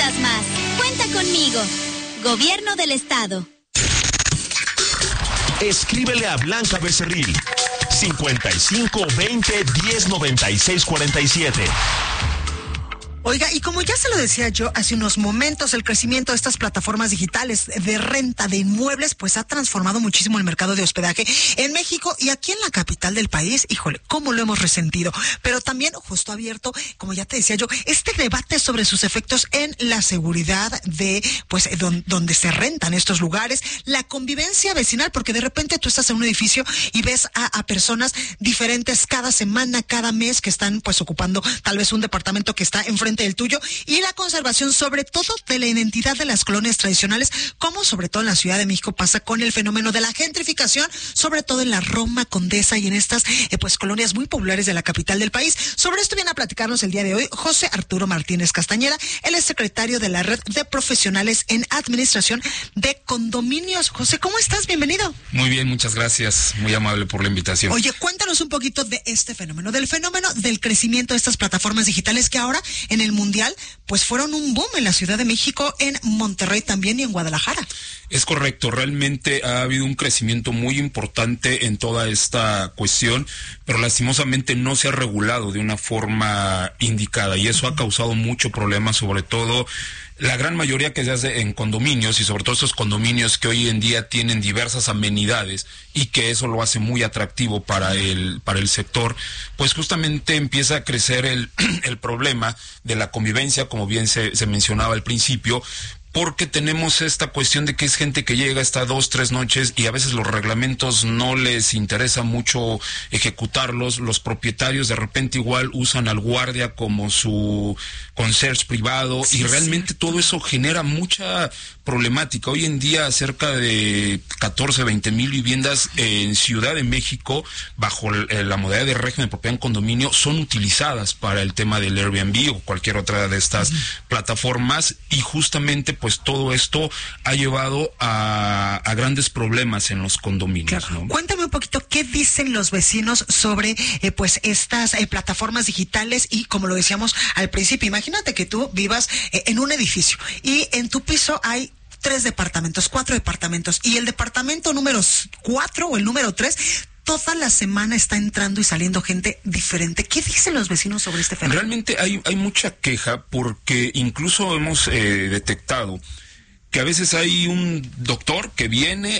necesitas más. Cuenta conmigo. Gobierno del Estado. Escríbele a Blanca Becerril 55 20 10 96 47. Oiga, y como ya se lo decía yo hace unos momentos, el crecimiento de estas plataformas digitales de renta de inmuebles, pues ha transformado muchísimo el mercado de hospedaje en México y aquí en la capital del país. Híjole, cómo lo hemos resentido. Pero también justo abierto, como ya te decía yo, este debate sobre sus efectos en la seguridad de, pues, donde se rentan estos lugares, la convivencia vecinal, porque de repente tú estás en un edificio y ves a personas diferentes cada semana, cada mes, que están pues ocupando tal vez un departamento que está enfrente del tuyo, y la conservación sobre todo de la identidad de las colonias tradicionales, como sobre todo en la Ciudad de México pasa con el fenómeno de la gentrificación, sobre todo en la Roma Condesa y en estas pues colonias muy populares de la capital del país. Sobre esto viene a platicarnos el día de hoy José Arturo Martínez Castañeda. Él es secretario de la Red de Profesionales en Administración de Condominios. José, ¿cómo estás? Bienvenido. Muy bien, muchas gracias. Muy amable por la invitación. Oye, cuéntanos un poquito de este fenómeno, del fenómeno del crecimiento de estas plataformas digitales que ahora en el mundial pues fueron un boom en la Ciudad de México, en Monterrey también y en Guadalajara. Es correcto, realmente ha habido un crecimiento muy importante en toda esta cuestión, pero lastimosamente no se ha regulado de una forma indicada y eso ha causado mucho problema, sobre todo la gran mayoría que se hace en condominios y sobre todo esos condominios que hoy en día tienen diversas amenidades y que eso lo hace muy atractivo para el sector, pues justamente empieza a crecer el problema de la convivencia, como bien se mencionaba al principio, porque tenemos esta cuestión de que es gente que llega hasta 2, 3 noches y a veces los reglamentos no les interesa mucho ejecutarlos. Los propietarios de repente igual usan al guardia como su concierge privado, sí, y realmente todo eso genera mucha problemática. Hoy en día cerca de 14, 20 mil viviendas en Ciudad de México bajo la modalidad de régimen de propiedad en condominio son utilizadas para el tema del Airbnb o cualquier otra de estas plataformas, y justamente pues todo esto ha llevado a grandes problemas en los condominios. Claro. ¿No? Cuéntame un poquito qué dicen los vecinos sobre pues estas plataformas digitales y, como lo decíamos al principio, imagínate que tú vivas en un edificio y en tu piso hay 3 departamentos, 4 departamentos, y el departamento número 4 o el número 3 toda la semana está entrando y saliendo gente diferente. ¿Qué dicen los vecinos sobre este fenómeno? Realmente hay mucha queja porque incluso hemos detectado que a veces hay un doctor que viene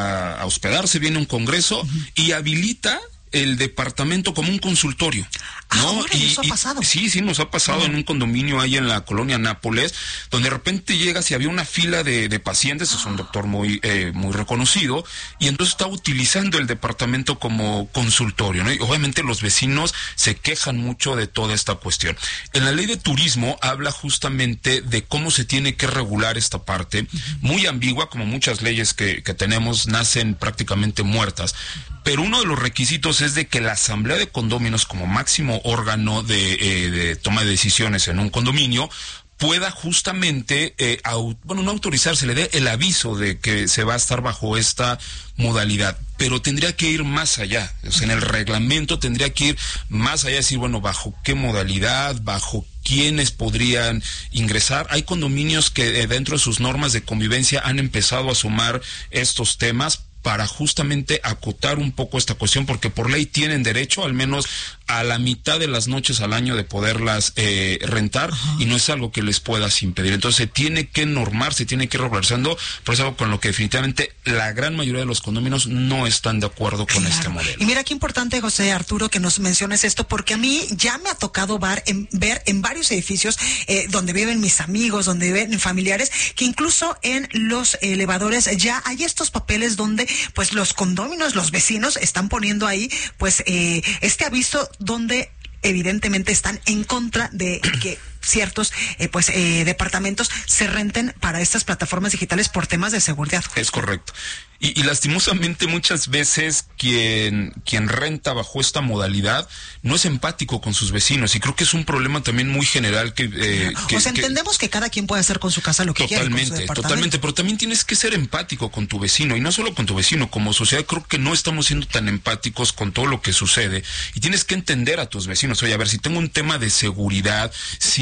a hospedarse, viene a un congreso y habilita el departamento como un consultorio, ¿no? Y eso ha pasado. Sí, nos ha pasado en un condominio ahí en la colonia Nápoles, donde de repente llegas y había una fila de pacientes, es un doctor muy reconocido, y entonces está utilizando el departamento como consultorio, ¿no? Y obviamente los vecinos se quejan mucho de toda esta cuestión. En la ley de turismo habla justamente de cómo se tiene que regular esta parte, muy ambigua, como muchas leyes que tenemos nacen prácticamente muertas, pero uno de los requisitos es de que la asamblea de condóminos, como máximo órgano de toma de decisiones en un condominio, pueda justamente, no autorizarse, le dé el aviso de que se va a estar bajo esta modalidad, pero tendría que ir más allá, o sea, en el reglamento tendría que ir más allá, decir, bueno, bajo qué modalidad, bajo quiénes podrían ingresar. Hay condominios que dentro de sus normas de convivencia han empezado a sumar estos temas para justamente acotar un poco esta cuestión, porque por ley tienen derecho al menos a la mitad de las noches al año de poderlas rentar, y no es algo que les puedas impedir. Entonces se tiene que normar, se tiene que ir regularizando, pero es algo con lo que definitivamente la gran mayoría de los condominios no están de acuerdo con este modelo. Y mira qué importante, José Arturo, que nos menciones esto, porque a mí ya me ha tocado ver en varios edificios donde viven mis amigos, donde viven familiares, que incluso en los elevadores ya hay estos papeles donde pues los condóminos, los vecinos están poniendo ahí pues este aviso donde evidentemente están en contra de que ciertos departamentos se renten para estas plataformas digitales por temas de seguridad. Es correcto. Y lastimosamente muchas veces quien renta bajo esta modalidad no es empático con sus vecinos, y creo que es un problema también muy general entendemos que cada quien puede hacer con su casa lo que quiera. Totalmente, pero también tienes que ser empático con tu vecino, y no solo con tu vecino, como sociedad creo que no estamos siendo tan empáticos con todo lo que sucede, y tienes que entender a tus vecinos. Oye, a ver, si tengo un tema de seguridad, si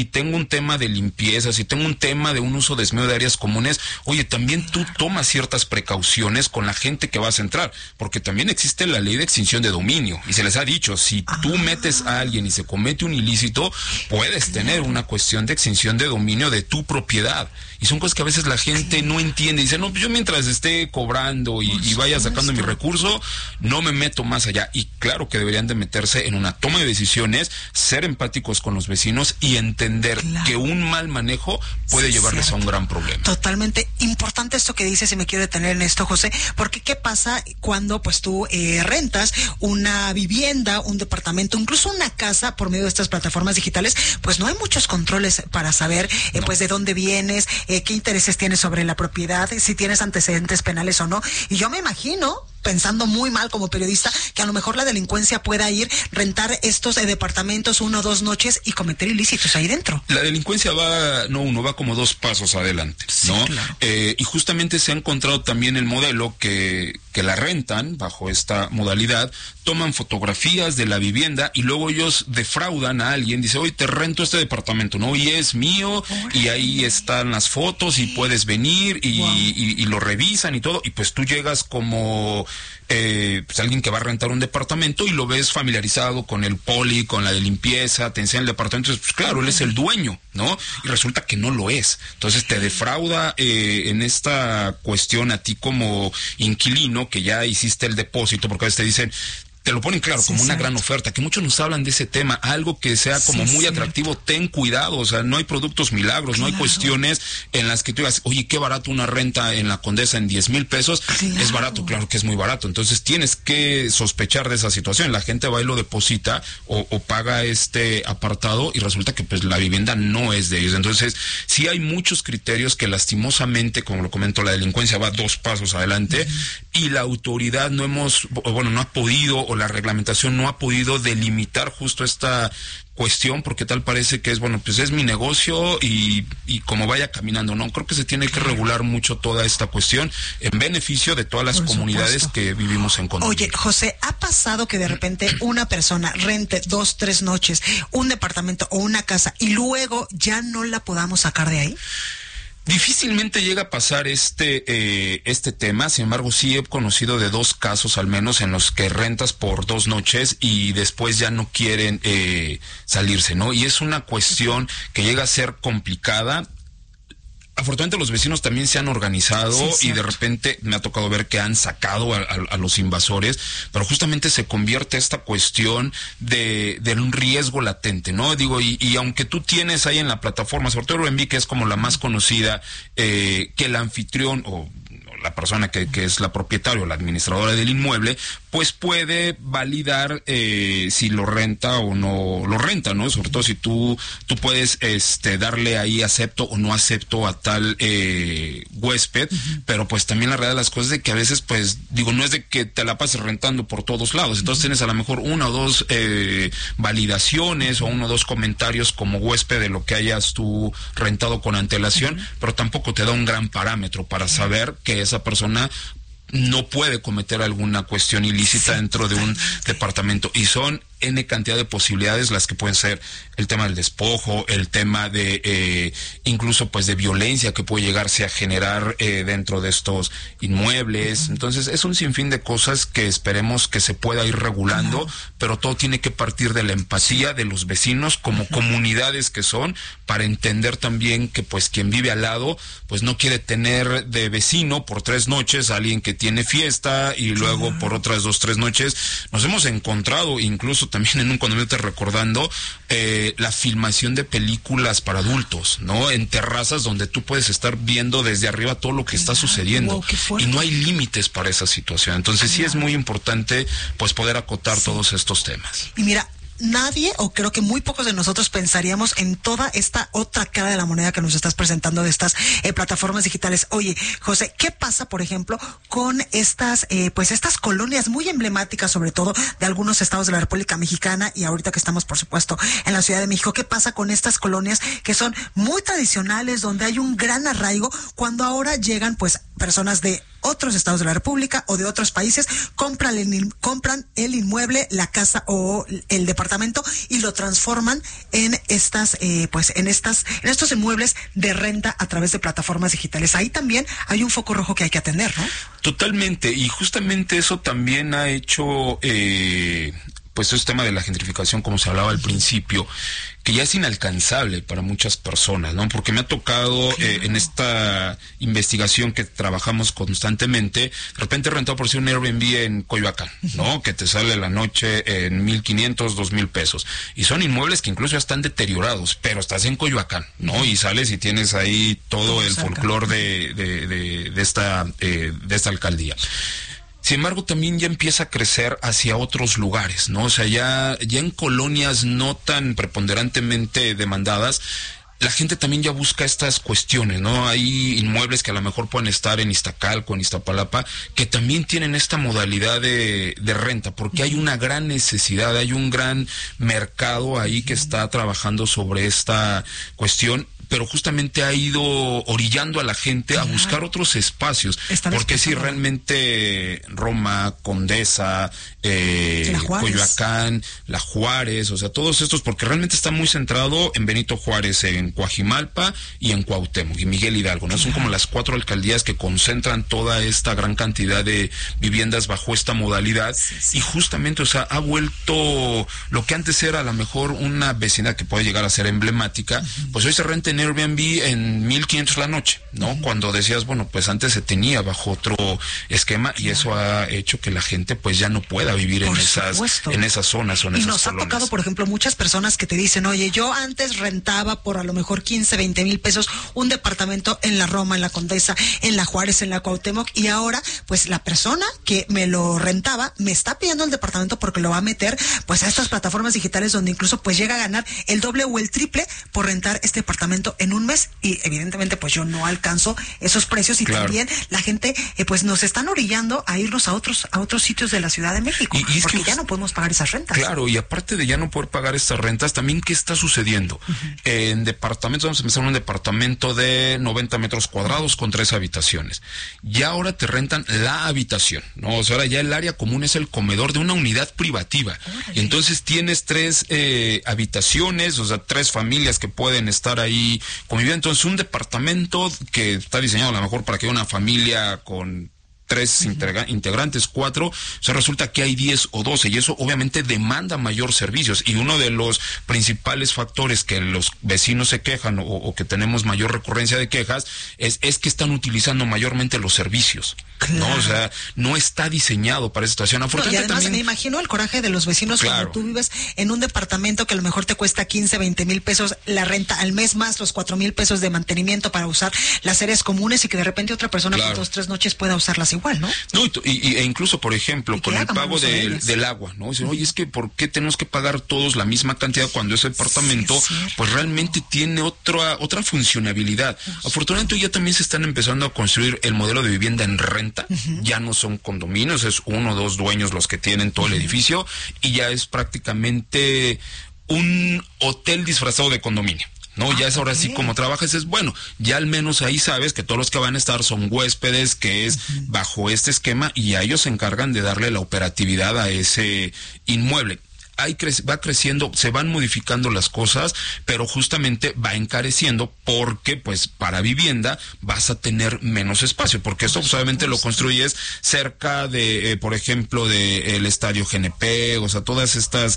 tengo un tema de limpieza, si tengo un tema de un uso desmedido de áreas comunes, oye, también tú tomas ciertas precauciones con la gente que vas a entrar, porque también existe la ley de extinción de dominio, y se les ha dicho, si tú metes a alguien y se comete un ilícito, puedes tener una cuestión de extinción de dominio de tu propiedad. Y son cosas que a veces la gente no entiende. Dice, no, pues yo mientras esté cobrando y vaya sacando mi recurso, no me meto más allá. Y claro que deberían de meterse en una toma de decisiones, ser empáticos con los vecinos y entender que un mal manejo puede llevarles a un gran problema. Totalmente importante esto que dices, y me quiero detener en esto, José, porque ¿qué pasa cuando pues tú rentas una vivienda, un departamento, incluso una casa por medio de estas plataformas digitales? Pues no hay muchos controles para saber pues de dónde vienes, qué intereses tienes sobre la propiedad, si tienes antecedentes penales o no. Y yo me imagino, pensando muy mal como periodista, que a lo mejor la delincuencia pueda ir, rentar estos departamentos 1 o 2 noches y cometer ilícitos ahí dentro. La delincuencia va como 2 pasos adelante, ¿no? Sí, claro. Y justamente se ha encontrado también el modelo que la rentan bajo esta modalidad, toman fotografías de la vivienda y luego ellos defraudan a alguien, dice, oye, te rento este departamento, ¿no? Y es mío, y ahí están las fotos y puedes venir y lo revisan y todo, y pues tú llegas como pues alguien que va a rentar un departamento y lo ves familiarizado con el poli, con la de limpieza, te enseña el departamento, entonces, pues claro, él es el dueño, ¿no? Y resulta que no lo es. Entonces te defrauda en esta cuestión a ti como inquilino, que ya hiciste el depósito, porque a veces te dicen, te lo ponen claro, como una gran oferta, que muchos nos hablan de ese tema, algo que sea como muy atractivo, ten cuidado, o sea, no hay productos milagros, no hay cuestiones en las que tú digas, oye, qué barato una renta en la Condesa en 10,000 pesos, es barato, claro que es muy barato, entonces tienes que sospechar de esa situación, la gente va y lo deposita o paga este apartado y resulta que pues la vivienda no es de ellos, entonces sí hay muchos criterios que lastimosamente, como lo comento, la delincuencia va 2 pasos adelante y la autoridad no ha podido, o la reglamentación no ha podido delimitar justo esta cuestión, porque tal parece que es, pues es mi negocio y como vaya caminando, ¿no? Creo que se tiene que regular mucho toda esta cuestión en beneficio de todas las comunidades que vivimos en condominio. Oye, José, ¿ha pasado que de repente una persona rente 2, 3 noches un departamento o una casa y luego ya no la podamos sacar de ahí? Difícilmente llega a pasar este tema, sin embargo sí he conocido de 2 casos al menos en los que rentas por 2 noches y después ya no quieren salirse, ¿no? Y es una cuestión que llega a ser complicada. Afortunadamente los vecinos también se han organizado y de repente me ha tocado ver que han sacado a los invasores, pero justamente se convierte esta cuestión de un riesgo latente, ¿no? Digo, y aunque tú tienes ahí en la plataforma, sobre todo Airbnb, que es como la más conocida, que el anfitrión o la persona que es la propietaria o la administradora del inmueble, pues puede validar si lo renta o no lo renta, ¿no? Sobre todo si tú puedes darle ahí acepto o no acepto a tal huésped, pero pues también la realidad de las cosas es de que a veces, pues, digo, no es de que te la pases rentando por todos lados, entonces tienes a lo mejor 1 o 2 validaciones o 1 o 2 comentarios como huésped de lo que hayas tú rentado con antelación, pero tampoco te da un gran parámetro para saber que esa persona no puede cometer alguna cuestión ilícita dentro de un departamento, y son N cantidad de posibilidades las que pueden ser el tema del despojo, el tema de incluso pues de violencia que puede llegarse a generar dentro de estos inmuebles. Entonces es un sinfín de cosas que esperemos que se pueda ir regulando, pero todo tiene que partir de la empatía de los vecinos como comunidades que son, para entender también que pues quien vive al lado pues no quiere tener de vecino por 3 noches a alguien que tiene fiesta y luego por otras 2, 3 noches. Nos hemos encontrado incluso también en un condominio, recordando la filmación de películas para adultos, ¿no? En terrazas donde tú puedes estar viendo desde arriba todo lo que está sucediendo, y no hay límites para esa situación. Entonces sí es muy importante pues poder acotar todos estos temas. Y mira, nadie, o creo que muy pocos de nosotros pensaríamos en toda esta otra cara de la moneda que nos estás presentando de estas plataformas digitales. Oye, José, ¿qué pasa, por ejemplo, con estas colonias muy emblemáticas, sobre todo de algunos estados de la República Mexicana, y ahorita que estamos, por supuesto, en la Ciudad de México? ¿Qué pasa con estas colonias que son muy tradicionales, donde hay un gran arraigo, cuando ahora llegan pues personas de otros estados de la República o de otros países, compran el inmueble, la casa o el departamento y lo transforman en estas, en estos inmuebles de renta a través de plataformas digitales. Ahí también hay un foco rojo que hay que atender, ¿no? Totalmente, y justamente eso también ha hecho, pues ese tema de la gentrificación, como se hablaba al principio, que ya es inalcanzable para muchas personas, ¿no? Porque me ha tocado en esta investigación que trabajamos constantemente, de repente he rentado por si un Airbnb en Coyoacán, ¿no? Que te sale la noche en 1,500, 2,000 pesos. Y son inmuebles que incluso ya están deteriorados, pero estás en Coyoacán, ¿no? Y sales y tienes ahí todo el folclore de esta alcaldía. Sin embargo, también ya empieza a crecer hacia otros lugares, ¿no? O sea, ya en colonias no tan preponderantemente demandadas, la gente también ya busca estas cuestiones, ¿no? Hay inmuebles que a lo mejor pueden estar en Iztacalco, en Iztapalapa, que también tienen esta modalidad de renta, porque hay una gran necesidad, hay un gran mercado ahí que está trabajando sobre esta cuestión, pero justamente ha ido orillando a la gente a buscar otros espacios, porque si realmente Roma, Condesa, Coyoacán, La Juárez, o sea, todos estos, porque realmente está muy centrado en Benito Juárez, en Coajimalpa y en Cuauhtémoc y Miguel Hidalgo, ¿no? Son como las 4 alcaldías que concentran toda esta gran cantidad de viviendas bajo esta modalidad, y justamente, o sea, ha vuelto lo que antes era a lo mejor una vecindad que puede llegar a ser emblemática, pues hoy se renta en Airbnb en 1,500 la noche, ¿no? Cuando decías, bueno, pues antes se tenía bajo otro esquema, y eso ha hecho que la gente pues ya no pueda vivir en esas zonas o en esas colonias. Y nos ha tocado, por ejemplo, muchas personas que te dicen, oye, yo antes rentaba por a lo mejor 15, 20 mil pesos un departamento en la Roma, en la Condesa, en la Juárez, en la Cuauhtémoc, y ahora pues la persona que me lo rentaba me está pidiendo el departamento porque lo va a meter pues a estas plataformas digitales donde incluso pues llega a ganar el doble o el triple por rentar este departamento en un mes, y evidentemente pues yo no alcanzo esos precios, y también la gente pues nos están orillando a irnos a otros sitios de la Ciudad de México, y porque ya no podemos pagar esas rentas. Claro, y aparte de ya no poder pagar estas rentas, también ¿qué está sucediendo? En departamentos, vamos a empezar un departamento de 90 metros cuadrados con 3 habitaciones. Ya ahora te rentan la habitación, ¿no? O sea, ahora ya el área común es el comedor de una unidad privativa. Órale. Y entonces tienes 3 habitaciones, o sea, 3 familias que pueden estar ahí conviviendo. Entonces, un departamento que está diseñado a lo mejor para que una familia con 3 integrantes, 4, o sea, resulta que hay 10 o 12, y eso obviamente demanda mayor servicios, y uno de los principales factores que los vecinos se quejan o que tenemos mayor recurrencia de quejas es que están utilizando mayormente los servicios, claro, ¿no? O sea, no está diseñado para esa situación. Y además me imagino el coraje de los vecinos, claro, cuando tú vives en un departamento que a lo mejor te cuesta 15, 20 mil pesos la renta al mes, más los 4,000 pesos de mantenimiento para usar las áreas comunes, y que de repente otra persona por 2, 3 noches pueda usarlas igual, ¿no? No, e incluso, por ejemplo, con el pago del agua, ¿no? Dicen, oye, es que ¿por qué tenemos que pagar todos la misma cantidad cuando ese departamento pues realmente tiene otra funcionalidad? Afortunadamente ya también se están empezando a construir el modelo de vivienda en renta, ya no son condominios, es 1 o 2 dueños los que tienen todo el edificio, y ya es prácticamente un hotel disfrazado de condominio. No, ya es ahora sí como trabajas, es bueno, ya al menos ahí sabes que todos los que van a estar son huéspedes, que es bajo este esquema, y a ellos se encargan de darle la operatividad a ese inmueble. Va creciendo, se van modificando las cosas, pero justamente va encareciendo, porque pues para vivienda vas a tener menos espacio, porque esto pues, obviamente lo construyes cerca de, por ejemplo, de el estadio GNP, o sea, todas estas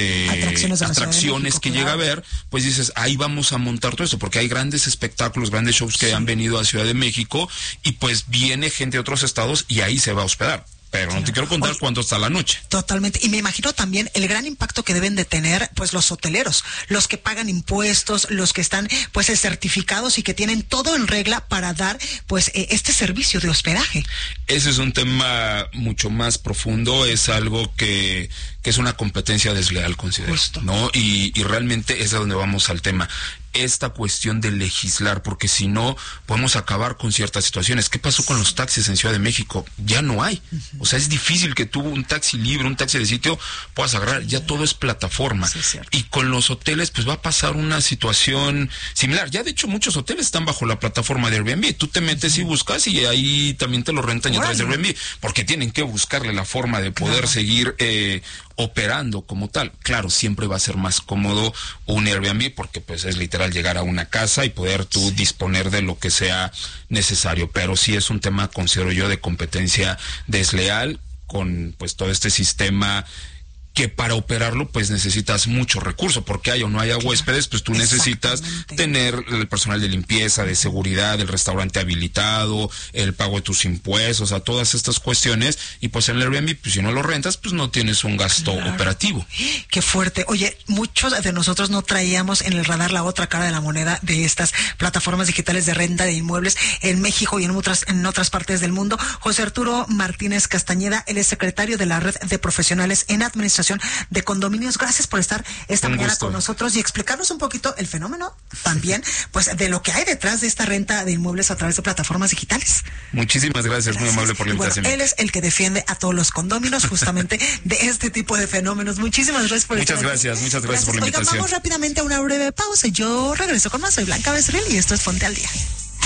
atracciones que llega a haber, pues dices, ahí vamos a montar todo esto, porque hay grandes espectáculos, grandes shows que han venido a Ciudad de México, y pues viene gente de otros estados y ahí se va a hospedar. Pero no te quiero contar cuánto está la noche. Totalmente. Y me imagino también el gran impacto que deben de tener pues los hoteleros, los que pagan impuestos, los que están pues certificados y que tienen todo en regla para dar pues este servicio de hospedaje. Ese es un tema mucho más profundo, es algo que es una competencia desleal, considero. Justo. ¿No? Y realmente es a donde vamos al tema. esta cuestión de legislar, porque si no podemos acabar con ciertas situaciones. ¿Qué pasó con los taxis en Ciudad de México? Ya no hay. O sea, es difícil que tú un taxi libre, un taxi de sitio puedas agarrar. Ya todo es plataforma. Sí, y con los hoteles pues va a pasar una situación similar. Ya de hecho muchos hoteles están bajo la plataforma de Airbnb. Tú te metes y buscas y ahí también te lo rentan a través de Airbnb, porque tienen que buscarle la forma de poder seguir operando como tal. Claro, siempre va a ser más cómodo un Airbnb porque pues es literal llegar a una casa y poder tú disponer de lo que sea necesario, pero sí es un tema, considero yo, de competencia desleal con pues todo este sistema que para operarlo pues necesitas mucho recurso, porque haya o no haya huéspedes, pues tú necesitas tener el personal de limpieza, de seguridad, el restaurante habilitado, el pago de tus impuestos, a todas estas cuestiones, y pues en el Airbnb, pues si no lo rentas, pues no tienes un gasto operativo. Qué fuerte. Oye, muchos de nosotros no traíamos en el radar la otra cara de la moneda de estas plataformas digitales de renta de inmuebles en México y en otras partes del mundo. José Arturo Martínez Castañeda, él es secretario de la Red de Profesionales en Administración de Condominios. Gracias por estar esta mañana con nosotros y explicarnos un poquito el fenómeno también, pues, de lo que hay detrás de esta renta de inmuebles a través de plataformas digitales. Muchísimas gracias. Muy amable por la invitación. Él es el que defiende a todos los condóminos justamente de este tipo de fenómenos. Muchísimas gracias por Muchas gracias por la invitación. Oigan, vamos rápidamente a una breve pausa y yo regreso con más. Soy Blanca Becerril y esto es Ponte al Día.